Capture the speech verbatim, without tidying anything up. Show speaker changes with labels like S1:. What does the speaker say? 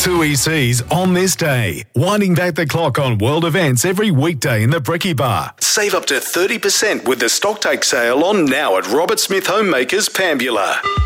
S1: Tui C's on this day, winding back the clock on world events every weekday in the Bricky Bar. Save up to thirty percent with the Stocktake sale on now at Robert Smith Homemakers, Pambula.